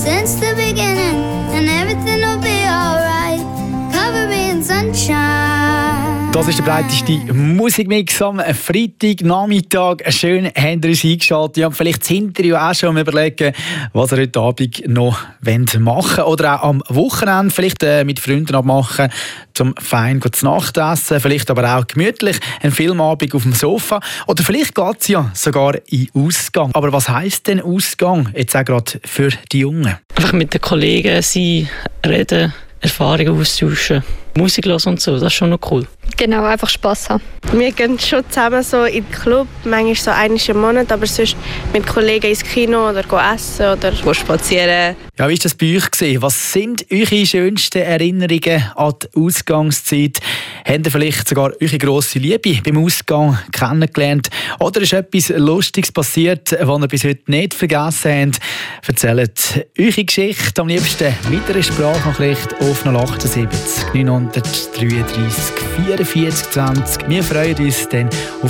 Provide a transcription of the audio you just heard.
Since the beginning, and everything will be alright. Cover me in sunshine. Das ist der breiteste Musikmix am Freitagnachmittag. Schön, habt ihr uns eingeschaltet. Ja, vielleicht sind ihr ja auch schon am Überlegen, was ihr heute Abend noch machen wollt. Oder auch am Wochenende vielleicht mit Freunden abmachen, zum fein zu Nacht essen. Vielleicht aber auch gemütlich einen Filmabend auf dem Sofa. Oder vielleicht geht es ja sogar in Ausgang. Aber was heisst denn Ausgang? Jetzt auch gerade für die Jungen. Einfach mit den Kollegen sein, reden, Erfahrungen austauschen, Musik hören und so, das ist schon noch cool. Genau, einfach Spass haben. Wir gehen schon zusammen so in den Club, manchmal so einmal im Monat, aber sonst mit Kollegen ins Kino oder essen oder spazieren. Ja, wie war das bei euch gewesen? Was sind eure schönsten Erinnerungen an die Ausgangszeit? Habt ihr vielleicht sogar eure grosse Liebe beim Ausgang kennengelernt? Oder ist etwas Lustiges passiert, was ihr bis heute nicht vergessen habt? Erzählt eure Geschichte am liebsten mit einer Sprachnachricht auf 078 933 44 20. Wir freuen uns dann auf